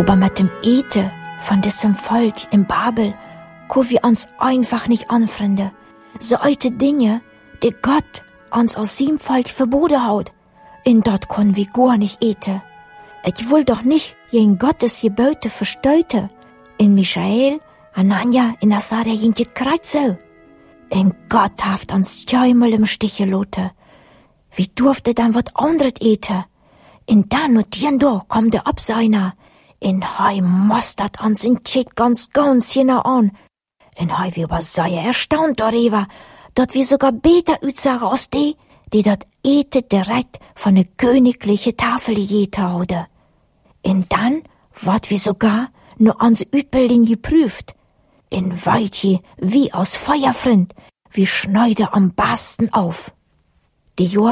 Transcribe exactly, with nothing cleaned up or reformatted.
Aber mit dem Eten von diesem Volk in Babel können wir uns einfach nicht anfreunden. Solche Dinge, die Gott uns aus seinem Volk verboten hat. Und dort können wir gar nicht eten. Ich will doch nicht gegen Gottes Gebote verstöten. In Michael, Anania und Azaria ging het gerade so. Und Gott hat uns zweimal im Stich gelassen. Wir durften dann was anderes eten. Und dann notieren da kommt der Abseiner. Und hei mustert uns in Tschit ganz ganz genau an. Und hei wir aber sehr erstaunt darüber, dass wir sogar besser aussagen als die, die dat eten direkt von der königlichen Tafel gegeten hadden. Und dann wird wir sogar nur unsere Ausbildung geprüft. Und weißt ihr, wie als Feuerfreund, wir schneiden am besten auf. Die